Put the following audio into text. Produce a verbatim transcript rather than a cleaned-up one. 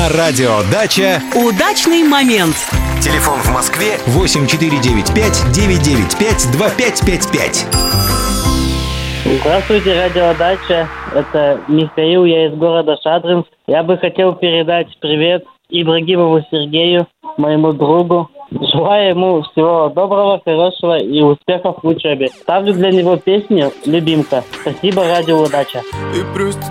На радио «Дача» удачный момент. Телефон в Москве восемь четыре девять пять девять девять пять два пять пять пять. Здравствуйте, радио «Дача». Это Михаил, я из города Шадринск. Я бы хотел передать привет Ибрагимову Сергею, моему другу. Желаю ему всего доброго, хорошего и успехов в учебе. Ставлю для него песню «Любимка». Спасибо, радио «Удача». Ты просто